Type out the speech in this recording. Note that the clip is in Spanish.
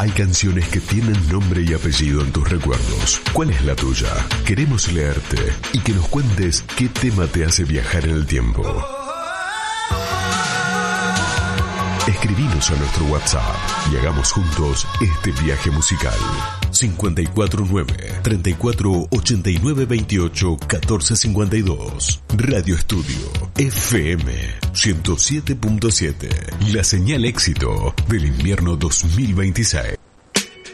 Hay canciones que tienen nombre y apellido en tus recuerdos. ¿Cuál es la tuya? Queremos leerte y que nos cuentes qué tema te hace viajar en el tiempo. Escribinos a nuestro WhatsApp y hagamos juntos este viaje musical. 549-3489-28-1452. Radio Estudio FM 107.7. La señal éxito del invierno 2026.